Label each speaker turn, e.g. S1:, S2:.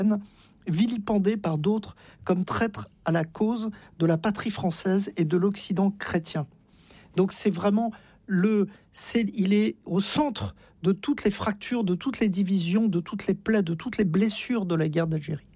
S1: vilipendé par d'autres comme traître à la cause de la patrie française et de l'Occident chrétien. Donc c'est vraiment il est au centre de toutes les fractures, de toutes les divisions, de toutes les plaies, de toutes les blessures de la guerre d'Algérie.